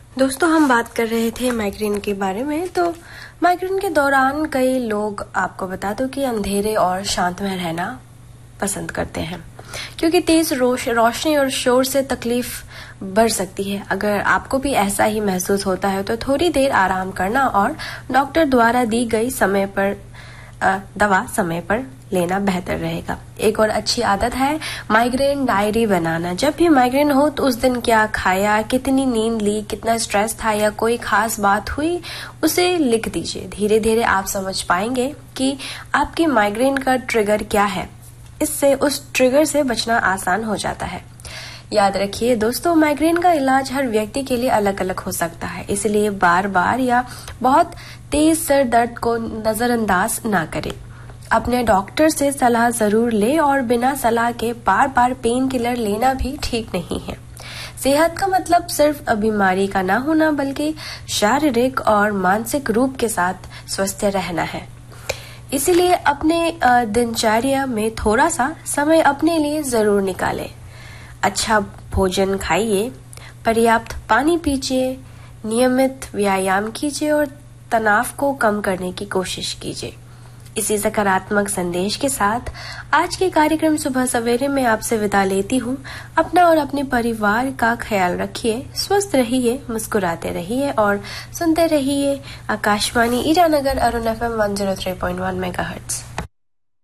दोस्तों, हम बात कर रहे थे माइग्रेन के बारे में। तो माइग्रेन के दौरान कई लोग, आपको बता दो, कि अंधेरे और शांत में रहना पसंद करते हैं, क्योंकि तेज रोशनी और शोर से तकलीफ बढ़ सकती है। अगर आपको भी ऐसा ही महसूस होता है तो थोड़ी देर आराम करना और डॉक्टर द्वारा दी गई दवा समय पर लेना बेहतर रहेगा। एक और अच्छी आदत है माइग्रेन डायरी बनाना। जब भी माइग्रेन हो तो उस दिन क्या खाया, कितनी नींद ली, कितना स्ट्रेस था या कोई खास बात हुई, उसे लिख दीजिए। धीरे धीरे आप समझ पाएंगे कि आपकी माइग्रेन का ट्रिगर क्या है। इससे उस ट्रिगर से बचना आसान हो जाता है। याद रखिए दोस्तों, माइग्रेन का इलाज हर व्यक्ति के लिए अलग अलग हो सकता है, इसलिए बार बार या बहुत तेज सर दर्द को नजरअंदाज ना करें। अपने डॉक्टर से सलाह जरूर ले और बिना सलाह के बार बार पेन किलर लेना भी ठीक नहीं है। सेहत का मतलब सिर्फ बीमारी का ना होना, बल्कि शारीरिक और मानसिक रूप के साथ स्वस्थ रहना है। इसीलिए अपने दिनचर्या में थोड़ा सा समय अपने लिए जरूर निकालें। अच्छा भोजन खाइए, पर्याप्त पानी पीजिए, नियमित व्यायाम कीजिए और तनाव को कम करने की कोशिश कीजिए। इसी सकारात्मक संदेश के साथ आज के कार्यक्रम सुबह सवेरे में आपसे विदा लेती हूँ। अपना और अपने परिवार का ख्याल रखिए, स्वस्थ रहिए, मुस्कुराते रहिए और सुनते रहिए आकाशवाणी ईटानगर अरुण FM 103.1 मेगाहर्ट्ज।